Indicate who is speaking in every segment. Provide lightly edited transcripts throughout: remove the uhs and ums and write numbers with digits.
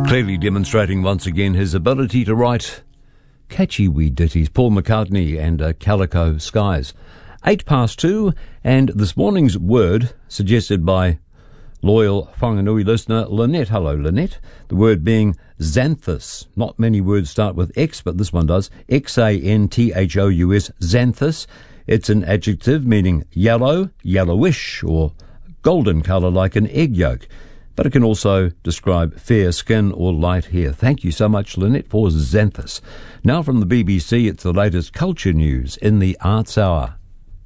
Speaker 1: Clearly demonstrating once again his ability to write catchy wee ditties. Paul McCartney and Calico Skies. 2:08, and this morning's word suggested by loyal Whanganui listener Lynette. Hello, Lynette. The word being xanthus. Not many words start with X, but this one does. Xanthous, xanthus. It's an adjective meaning yellow, yellowish, or golden colour like an egg yolk. But it can also describe fair skin or light hair. Thank you so much, Lynette, for xanthus. Now from the BBC, it's the latest culture news in the Arts Hour.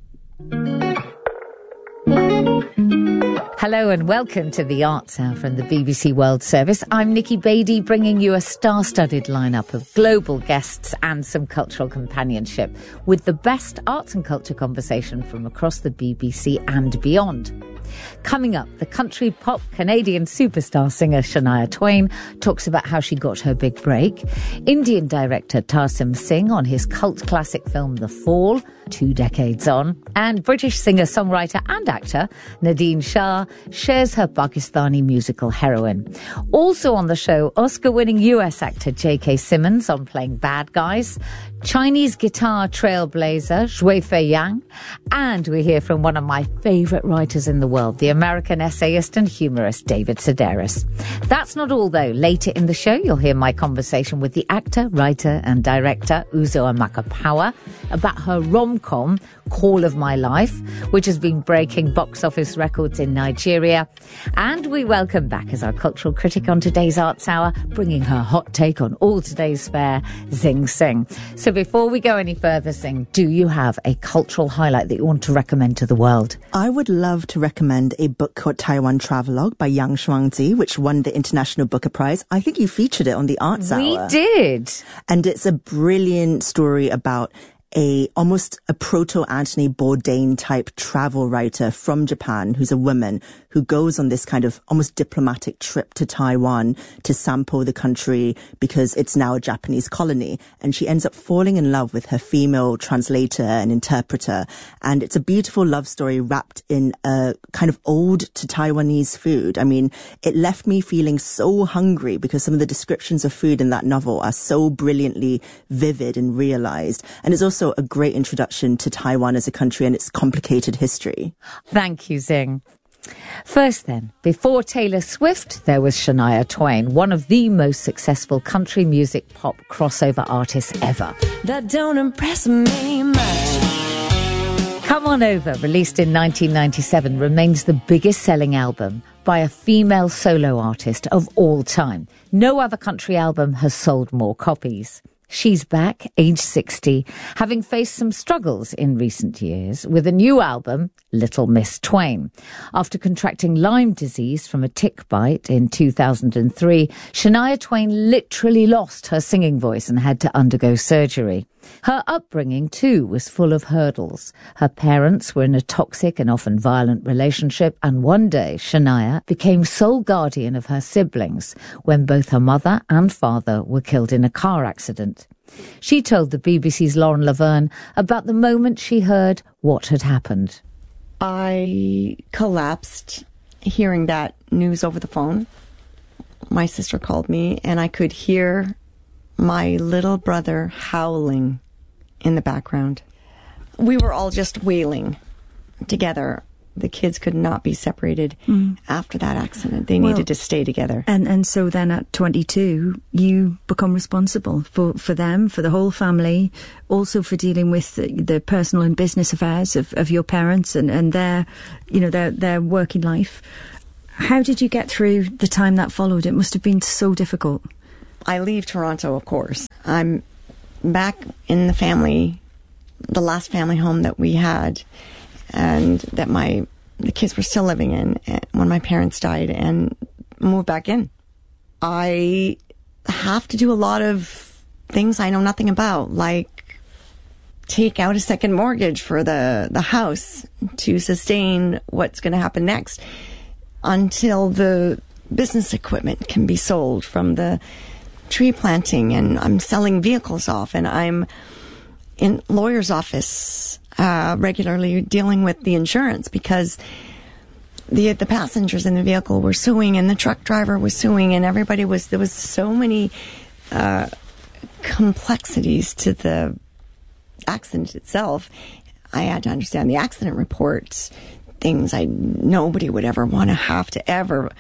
Speaker 2: Hello and welcome to the Arts Hour from the BBC World Service. I'm Nikki Beattie, bringing you a star-studded lineup of global guests and some cultural companionship with the best arts and culture conversation from across the BBC and beyond. Coming up, the country pop Canadian superstar singer Shania Twain talks about how she got her big break. Indian director Tarsim Singh on his cult classic film The Fall, 2 decades on. And British singer, songwriter and actor Nadine Shah shares her Pakistani musical heroine. Also on the show, Oscar-winning US actor J.K. Simmons on playing bad guys, Chinese guitar trailblazer Zhui Fei Yang, and we hear from one of my favourite writers in the world, the American essayist and humorist David Sedaris. That's not all, though. Later in the show, you'll hear my conversation with the actor, writer and director Uzo Amaka-Power about her rom-com Call of My Life, which has been breaking box office records in Nigeria. And we welcome back as our cultural critic on today's Arts Hour, bringing her hot take on all today's fare, Zing Sing. So before we go any further, Zing, do you have a cultural highlight that you want to recommend to the world?
Speaker 3: I would love to recommend a book called Taiwan Travelogue by Yang Shuangzi, which won the International Booker Prize. I think you featured it on the Arts Hour.
Speaker 2: We did.
Speaker 3: And it's a brilliant story about almost a proto-Anthony Bourdain type travel writer from Japan who's a woman who goes on this kind of almost diplomatic trip to Taiwan to sample the country because it's now a Japanese colony. And she ends up falling in love with her female translator and interpreter. And it's a beautiful love story wrapped in a kind of ode to Taiwanese food. I mean, it left me feeling so hungry because some of the descriptions of food in that novel are so brilliantly vivid and realized. And it's also a great introduction to Taiwan as a country and its complicated history.
Speaker 2: Thank you, Zing. First then, before Taylor Swift, there was Shania Twain, one of the most successful country music pop crossover artists ever.
Speaker 4: That don't impress me much.
Speaker 2: Come On Over, released in 1997, remains the biggest selling album by a female solo artist of all time. No other country album has sold more copies. She's back, age 60, having faced some struggles in recent years with a new album, Little Miss Twain. After contracting Lyme disease from a tick bite in 2003, Shania Twain literally lost her singing voice and had to undergo surgery. Her upbringing, too, was full of hurdles. Her parents were in a toxic and often violent relationship, and one day Shania became sole guardian of her siblings when both her mother and father were killed in a car accident. She told the BBC's Lauren Laverne about the moment she heard what had happened.
Speaker 5: I collapsed hearing that news over the phone. My sister called me, and I could hear my little brother howling in the background. We were all just wailing together. The kids could not be separated after that accident. They needed to stay together.
Speaker 6: And so then at 22, you become responsible for them, for the whole family, also for dealing with the personal and business affairs of your parents and their working life. How did you get through the time that followed? It must have been so difficult.
Speaker 5: I leave Toronto, of course. I'm back in the family, the last family home that we had, and that the kids were still living in when my parents died, and moved back in. I have to do a lot of things I know nothing about, like take out a second mortgage for the house to sustain what's going to happen next until the business equipment can be sold from the tree planting, and I'm selling vehicles off, and I'm in lawyer's office regularly dealing with the insurance because the passengers in the vehicle were suing, and the truck driver was suing, and there was so many complexities to the accident itself. I had to understand the accident reports, things nobody would ever want to have to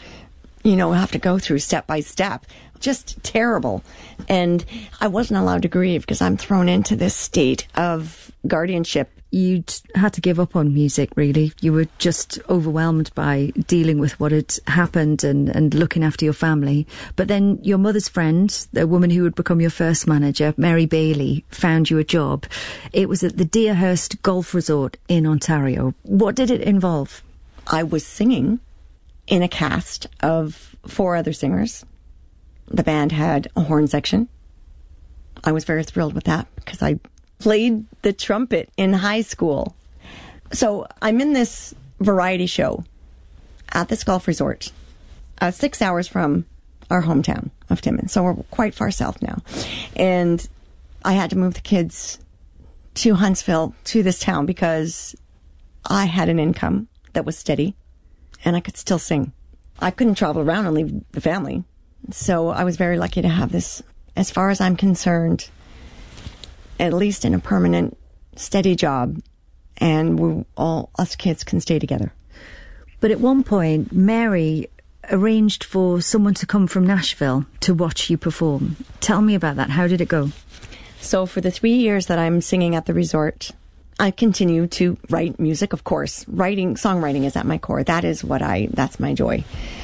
Speaker 5: go through step by step. Just terrible. And I wasn't allowed to grieve because I'm thrown into this state of guardianship.
Speaker 6: You had to give up on music, really. You were just overwhelmed by dealing with what had happened and looking after your family. But then your mother's friend, the woman who would become your first manager, Mary Bailey, found you a job. It was at the Deerhurst Golf Resort in Ontario. What did it involve?
Speaker 5: I was singing in a cast of 4 other singers. The band had a horn section. I was very thrilled with that because I played the trumpet in high school. So I'm in this variety show at this golf resort, 6 hours from our hometown of Timmins. So we're quite far south now. And I had to move the kids to Huntsville, to this town, because I had an income that was steady and I could still sing. I couldn't travel around and leave the family. So I was very lucky to have this, as far as I'm concerned, at least in a permanent, steady job, and all us kids can stay together.
Speaker 6: But at one point, Mary arranged for someone to come from Nashville to watch you perform. Tell me about that. How did it go?
Speaker 5: So for the 3 years that I'm singing at the resort, I continue to write music, of course. Songwriting is at my core. That's my joy.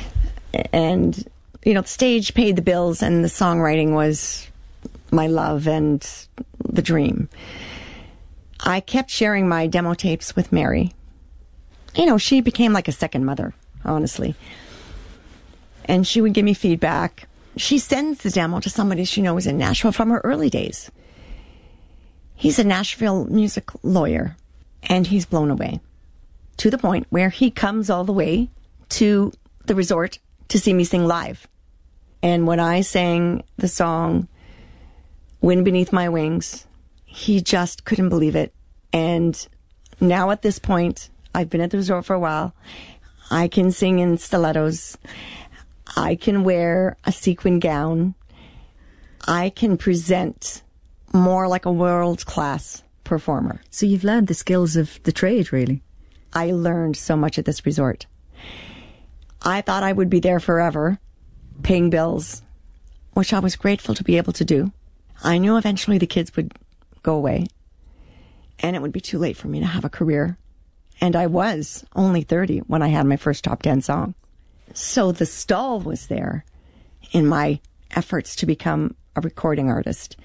Speaker 5: And, the stage paid the bills, and the songwriting was my love and the dream. I kept sharing my demo tapes with Mary. She became like a second mother, honestly. And she would give me feedback. She sends the demo to somebody she knows in Nashville from her early days. He's a Nashville music lawyer, and he's blown away to the point where he comes all the way to the resort to see me sing live. And when I sang the song Wind Beneath My Wings, he just couldn't believe it. And now at this point, I've been at the resort for a while. I can sing in stilettos. I can wear a sequin gown. I can present more like a world-class performer.
Speaker 6: So you've learned the skills of the trade, really.
Speaker 5: I learned so much at this resort. I thought I would be there forever, paying bills, which I was grateful to be able to do. I knew eventually the kids would go away, and it would be too late for me to have a career. And I was only 30 when I had my first top 10 song. So the stall was there in my efforts to become a recording artist.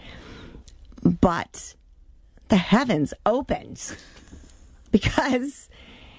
Speaker 5: But the heavens opened because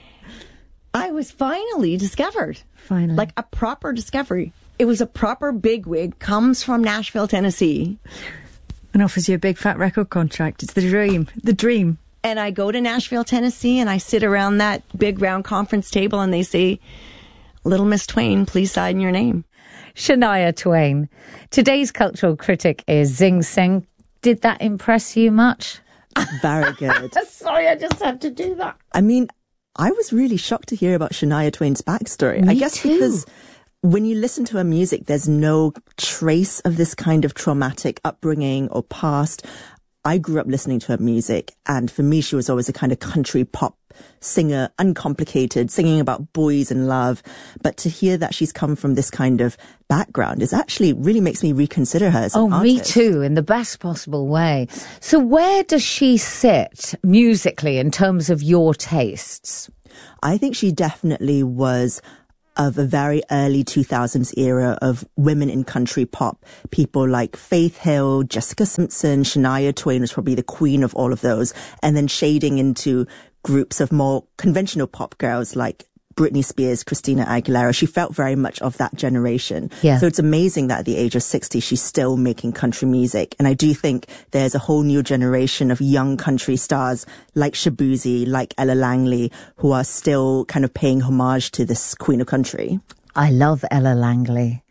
Speaker 5: I was finally discovered.
Speaker 6: Finally.
Speaker 5: Like a proper discovery. It was a proper bigwig, comes from Nashville, Tennessee.
Speaker 6: And offers you a big fat record contract. It's the dream. The dream.
Speaker 5: And I go to Nashville, Tennessee, and I sit around that big round conference table, and they say, "Little Miss Twain, please sign your name."
Speaker 2: Shania Twain. Today's cultural critic is Zing Singh. Did that impress you much?
Speaker 3: Very good.
Speaker 2: Sorry, I just had to do that.
Speaker 3: I mean, I was really shocked to hear about Shania Twain's backstory. I guess
Speaker 2: too.
Speaker 3: Because when you listen to her music, there's no trace of this kind of traumatic upbringing or past. I grew up listening to her music, and for me, she was always a kind of country pop singer, uncomplicated, singing about boys and love. But to hear that she's come from this kind of background is actually really makes me reconsider her as an artist.
Speaker 2: Me too, in the best possible way. So where does she sit musically in terms of your tastes?
Speaker 3: I think she definitely was of a very early 2000s era of women in country pop. People like Faith Hill, Jessica Simpson, Shania Twain was probably the queen of all of those. And then shading into groups of more conventional pop girls like Britney Spears, Christina Aguilera. She felt very much of that generation.
Speaker 2: Yeah.
Speaker 3: So it's amazing that at the age of 60, she's still making country music. And I do think there's a whole new generation of young country stars like Shaboozey, like Ella Langley, who are still kind of paying homage to this queen of country.
Speaker 2: I love Ella Langley.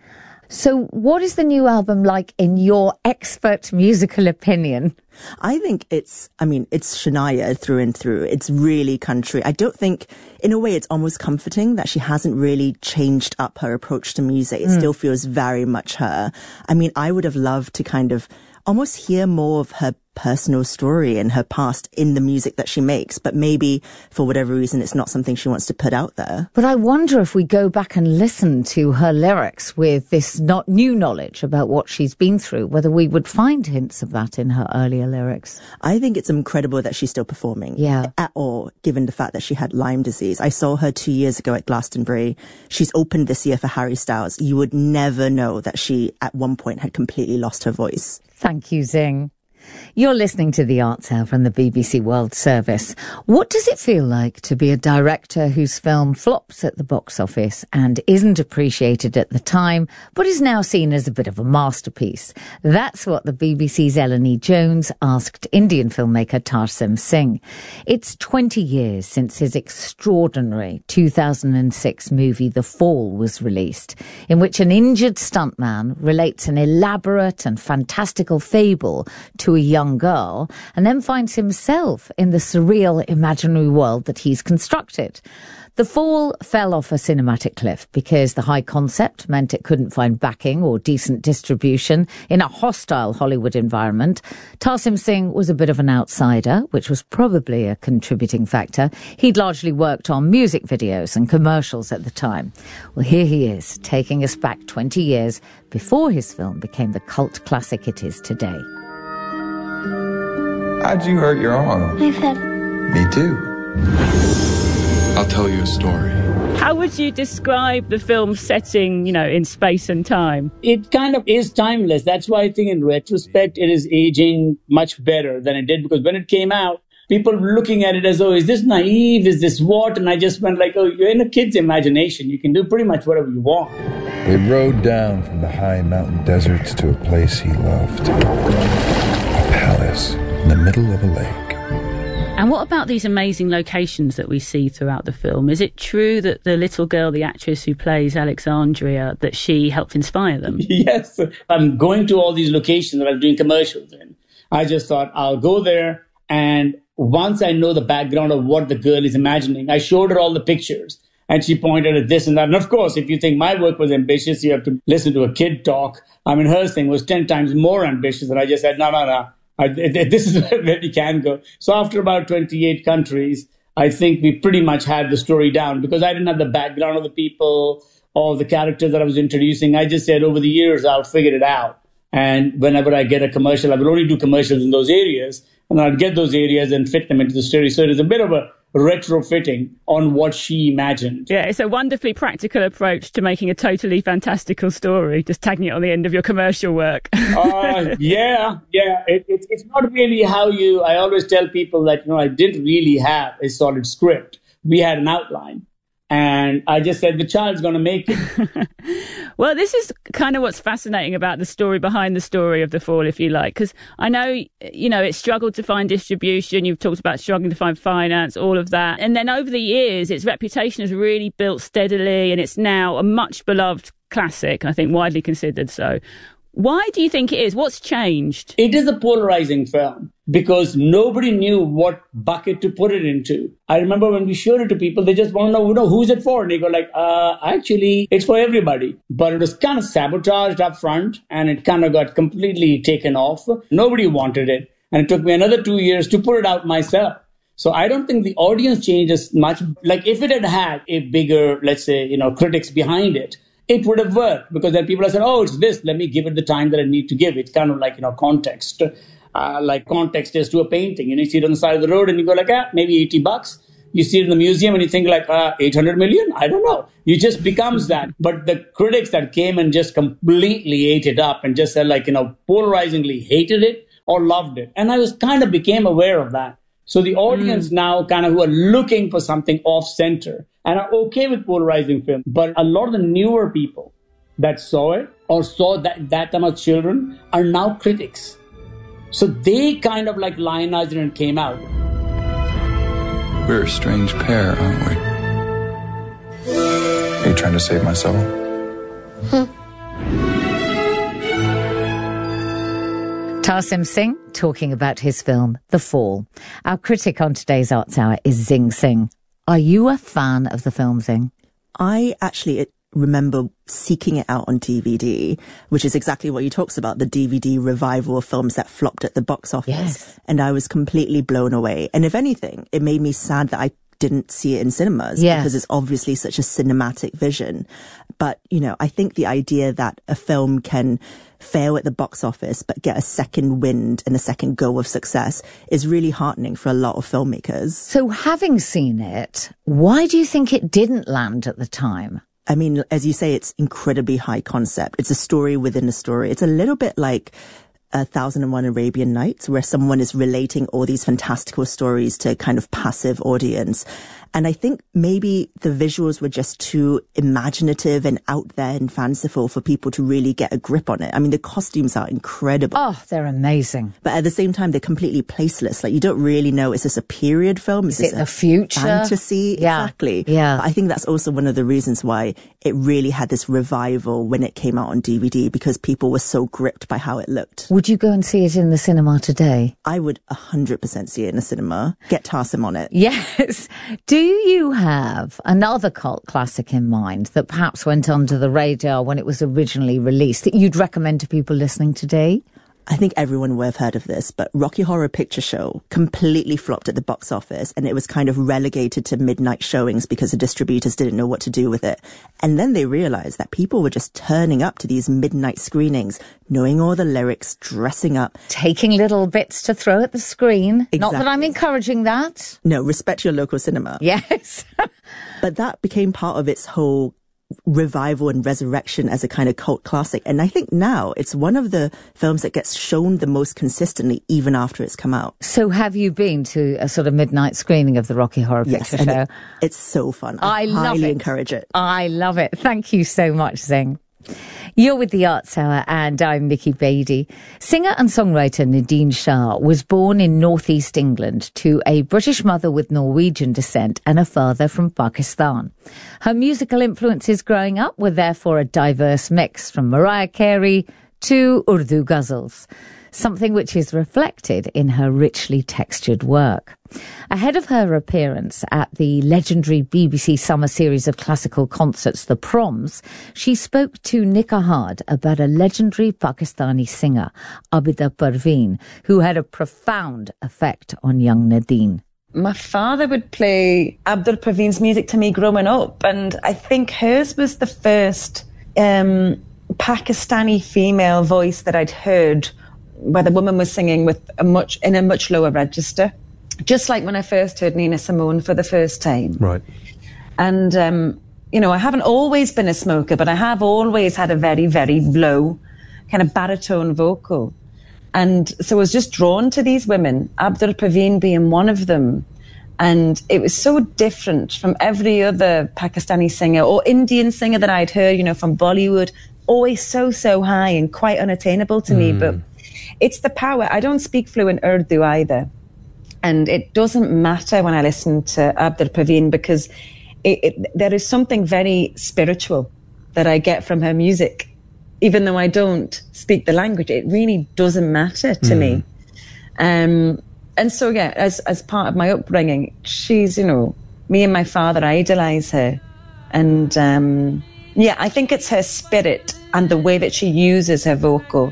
Speaker 2: So what is the new album like in your expert musical opinion?
Speaker 3: I think it's Shania through and through. It's really country. I don't think, in a way, it's almost comforting that she hasn't really changed up her approach to music. It still feels very much her. I mean, I would have loved to kind of almost hear more of her personal story and her past in the music that she makes, but maybe for whatever reason it's not something she wants to put out there.
Speaker 2: But I wonder if we go back and listen to her lyrics with this not new knowledge about what she's been through, whether we would find hints of that in her earlier lyrics.
Speaker 3: I think it's incredible that she's still performing at all, given the fact that she had Lyme disease. I saw her 2 years ago at Glastonbury. She's opened this year for Harry Styles. You would never know that she at one point had completely lost her voice.
Speaker 2: Thank you, Zing. You're listening to The Arts Hour from the BBC World Service. What does it feel like to be a director whose film flops at the box office and isn't appreciated at the time, but is now seen as a bit of a masterpiece? That's what the BBC's Eleni Jones asked Indian filmmaker Tarsim Singh. It's 20 years since his extraordinary 2006 movie The Fall was released, in which an injured stuntman relates an elaborate and fantastical fable to a young girl and then finds himself in the surreal imaginary world that he's constructed. The Fall fell off a cinematic cliff because the high concept meant it couldn't find backing or decent distribution in a hostile Hollywood environment. Tarsim Singh was a bit of an outsider, which was probably a contributing factor. He'd largely worked on music videos and commercials at the time. Well, here he is, taking us back 20 years before his film became the cult classic it is today.
Speaker 7: How'd you hurt your arm?
Speaker 8: I've had...
Speaker 7: Me too. I'll tell you a story.
Speaker 9: How would you describe the film's setting, in space and time?
Speaker 10: It kind of is timeless. That's why I think in retrospect it is aging much better than it did, because when it came out, people were looking at it as, oh, is this naive? Is this what? And I just went like, oh, you're in a kid's imagination. You can do pretty much whatever you want.
Speaker 7: They rode down from the high mountain deserts to a place he loved. A palace in the middle of a lake.
Speaker 9: And what about these amazing locations that we see throughout the film? Is it true that the little girl, the actress who plays Alexandria, that she helped inspire them?
Speaker 10: Yes. I'm going to all these locations that I was doing commercials in. I just thought I'll go there, and once I know the background of what the girl is imagining, I showed her all the pictures. And she pointed at this and that. And of course, if you think my work was ambitious, you have to listen to a kid talk. I mean, her thing was 10 times more ambitious. And I just said, no. This is where we can go. So after about 28 countries, I think we pretty much had the story down, because I didn't have the background of the people or the characters that I was introducing. I just said over the years, I'll figure it out. And whenever I get a commercial, I will only do commercials in those areas. And I'll get those areas and fit them into the story. So it is a bit of a retrofitting on what she imagined.
Speaker 9: Yeah, it's a wonderfully practical approach to making a totally fantastical story, just tagging it on the end of your commercial work.
Speaker 10: Yeah. It's not really how I always tell people that, I didn't really have a solid script. We had an outline. And I just said, the child's going to make it.
Speaker 9: Well, this is kind of what's fascinating about the story behind the story of The Fall, if you like, because I know, it struggled to find distribution. You've talked about struggling to find finance, all of that. And then over the years, its reputation has really built steadily, and it's now a much beloved classic, I think widely considered so. Why do you think it is? What's changed?
Speaker 10: It is a polarizing film because nobody knew what bucket to put it into. I remember when we showed it to people, they just want to know who's it for? And they go like, actually, it's for everybody. But it was kind of sabotaged up front, and it kind of got completely taken off. Nobody wanted it. And it took me another 2 years to put it out myself. So I don't think the audience changes much. Like if it had a bigger, let's say, critics behind it, it would have worked, because then people have said, oh, it's this, let me give it the time that I need to give. It's kind of like, context. Like context is to a painting. You see it on the side of the road and you go like, maybe $80. You see it in the museum and you think like, 800 million? I don't know. It just becomes that. But the critics that came and just completely ate it up and just said like, polarizingly hated it or loved it. And I became aware of that. So the audience now kind of who are looking for something off-center and are okay with polarizing film. But a lot of the newer people that saw it or saw that time as children are now critics. So they kind of like lionized it and came out.
Speaker 7: We're a strange pair, aren't we? Are you trying to save my soul?
Speaker 2: Tarsem Singh talking about his film, The Fall. Our critic on today's Arts Hour is Zing Singh. Are you a fan of the film, Zing?
Speaker 3: I actually remember seeking it out on DVD, which is exactly what he talks about, the DVD revival of films that flopped at the box office.
Speaker 2: Yes.
Speaker 3: And I was completely blown away. And if anything, it made me sad that I didn't see it in cinemas because it's obviously such a cinematic vision. But, you know, I think the idea that a film can fail at the box office but get a second wind and a second go of success is really heartening for a lot of filmmakers.
Speaker 2: So having seen it, why do you think it didn't land at the time?
Speaker 3: I mean, as you say, it's incredibly high concept. It's a story within a story. It's a little bit like 1001 Arabian Nights, where someone is relating all these fantastical stories to a kind of passive audience. And I think maybe the visuals were just too imaginative and out there and fanciful for people to really get a grip on it. I mean, the costumes are incredible.
Speaker 2: Oh, they're amazing.
Speaker 3: But at the same time, they're completely placeless. Like, you don't really know, is this a period film?
Speaker 2: Is it the future?
Speaker 3: Fantasy?
Speaker 2: Yeah.
Speaker 3: Exactly.
Speaker 2: Yeah.
Speaker 3: But I think that's also one of the reasons why it really had this revival when it came out on DVD, because people were so gripped by how it looked.
Speaker 2: Would you go and see it in the cinema today?
Speaker 3: I would 100% see it in the cinema. Get Tarsem on it.
Speaker 2: Yes. Do you have another cult classic in mind that perhaps went under the radar when it was originally released that you'd recommend to people listening today?
Speaker 3: I think everyone will have heard of this, but Rocky Horror Picture Show completely flopped at the box office, and it was kind of relegated to midnight showings because the distributors didn't know what to do with it. And then they realized that people were just turning up to these midnight screenings, knowing all the lyrics, dressing up.
Speaker 2: Taking little bits to throw at the screen.
Speaker 3: Exactly.
Speaker 2: Not that I'm encouraging that.
Speaker 3: No, respect your local cinema.
Speaker 2: Yes.
Speaker 3: But that became part of its whole revival and resurrection as a kind of cult classic. And I think now it's one of the films that gets shown the most consistently even after it's come out.
Speaker 2: So have you been to a sort of midnight screening of the Rocky Horror Picture Show?
Speaker 3: It's so fun.
Speaker 2: I love
Speaker 3: highly
Speaker 2: it.
Speaker 3: encourage it.
Speaker 2: I love it. Thank you so much, Zing. You're with the Arts Hour and I'm Nikki Beattie. Singer and songwriter Nadine Shah was born in northeast England to a British mother with Norwegian descent and a father from Pakistan. Her musical influences growing up were therefore a diverse mix, from Mariah Carey to Urdu ghazals, something which is reflected in her richly textured work. Ahead of her appearance at the legendary BBC summer series of classical concerts, The Proms, she spoke to Nick Ahad about a legendary Pakistani singer, Abida Parveen, who had a profound effect on young Nadine.
Speaker 8: My father would play Abdul Parveen's music to me growing up, and I think hers was the first Pakistani female voice that I'd heard, where the woman was singing with in a much lower register. Just like when I first heard Nina Simone for the first time.
Speaker 11: Right.
Speaker 8: And, you know, I haven't always been a smoker, but I have always had a very, very low kind of baritone vocal. And so I was just drawn to these women, Abdul Parveen being one of them. And it was so different from every other Pakistani singer or Indian singer that I'd heard, you know, from Bollywood. Always so high and quite unattainable to me. But it's the power. I don't speak fluent Urdu either. And it doesn't matter when I listen to Abdul Parveen, because there is something very spiritual that I get from her music. Even though I don't speak the language, it really doesn't matter to me. And so, yeah, as part of my upbringing, she's, you know, me and my father idolize her. And, yeah, I think it's her spirit and the way that she uses her vocal.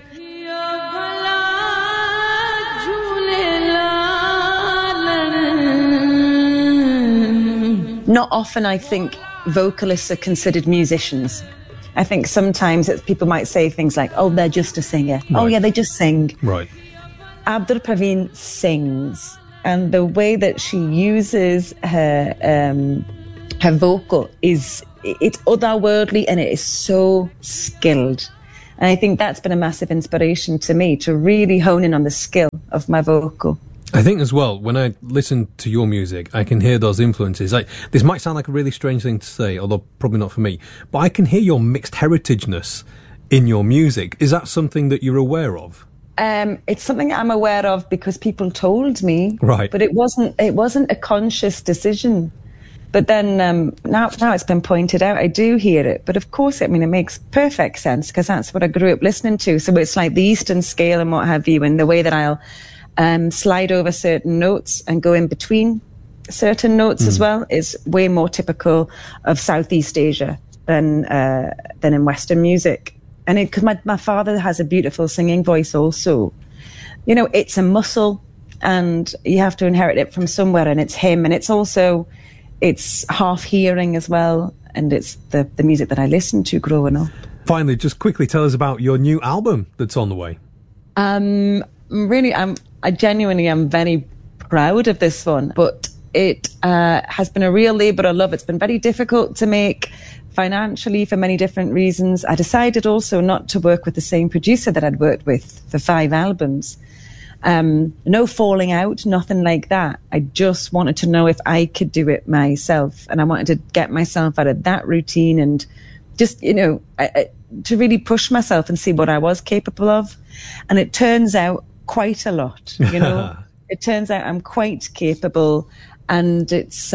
Speaker 8: Not often, I think, vocalists are considered musicians. I think sometimes people might say things like, oh, they're just a singer. Right. Oh, yeah, they just sing.
Speaker 11: Right.
Speaker 8: Abdul Parveen sings. And the way that she uses her vocal it's otherworldly, and it is so skilled. And I think that's been a massive inspiration to me, to really hone in on the skill of my vocal.
Speaker 11: I think as well, when I listen to your music, I can hear those influences. Like, this might sound like a really strange thing to say, although probably not for me, but I can hear your mixed heritageness in your music. Is that something that you're aware of?
Speaker 8: It's something I'm aware of because people told me.
Speaker 11: Right.
Speaker 8: But it wasn't a conscious decision. But then now it's been pointed out, I do hear it. But of course, it makes perfect sense because that's what I grew up listening to. So it's like the Eastern scale and what have you, and the way that I'll slide over certain notes and go in between certain notes as well is way more typical of Southeast Asia than in Western music. And because my father has a beautiful singing voice also. It's a muscle and you have to inherit it from somewhere, and it's him. And it's half hearing as well. And it's the music that I listened to growing up.
Speaker 11: Finally, just quickly tell us about your new album that's on the way.
Speaker 8: I genuinely am very proud of this one, but it has been a real labor of love. It's been very difficult to make financially for many different reasons. I decided also not to work with the same producer that I'd worked with for 5 albums. No falling out, nothing like that. I just wanted to know if I could do it myself, and I wanted to get myself out of that routine and just, to really push myself and see what I was capable of. And it turns out quite a lot, It turns out I'm quite capable, and it's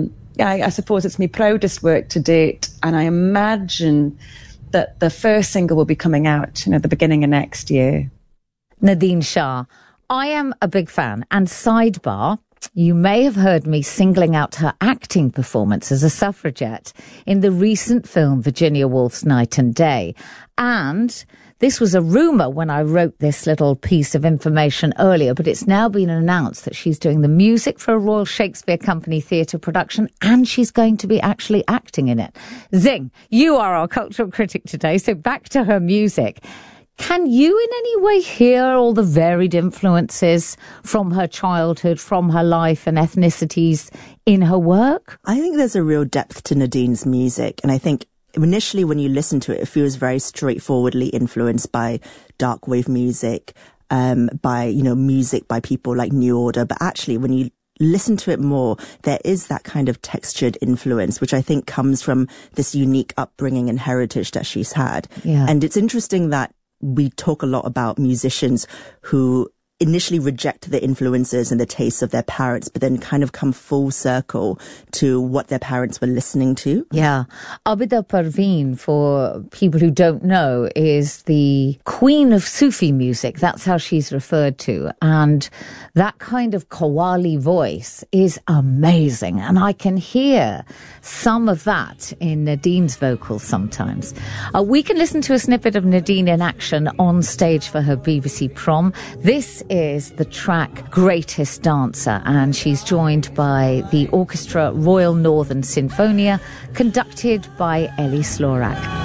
Speaker 8: I suppose it's my proudest work to date, and I imagine that the first single will be coming out at the beginning of next year.
Speaker 2: Nadine Shah, I am a big fan, and sidebar, you may have heard me singling out her acting performance as a suffragette in the recent film Virginia Woolf's Night and Day. And this was a rumour when I wrote this little piece of information earlier, but it's now been announced that she's doing the music for a Royal Shakespeare Company theatre production, and she's going to be actually acting in it. Zing, you are our cultural critic today, so back to her music. Can you in any way hear all the varied influences from her childhood, from her life and ethnicities in her work?
Speaker 3: I think there's a real depth to Nadine's music, and I think initially when you listen to it, it feels very straightforwardly influenced by dark wave music, by, music by people like New Order. But actually, when you listen to it more, there is that kind of textured influence, which I think comes from this unique upbringing and heritage that she's had.
Speaker 2: Yeah.
Speaker 3: And it's interesting that we talk a lot about musicians who initially reject the influences and the tastes of their parents, but then kind of come full circle to what their parents were listening to.
Speaker 2: Yeah. Abida Parveen, for people who don't know, is the queen of Sufi music. That's how she's referred to. And that kind of qawwali voice is amazing. And I can hear some of that in Nadine's vocals sometimes. We can listen to a snippet of Nadine in action on stage for her BBC prom. This is the track Greatest Dancer, and she's joined by the orchestra Royal Northern Sinfonia, conducted by Elie Slorak.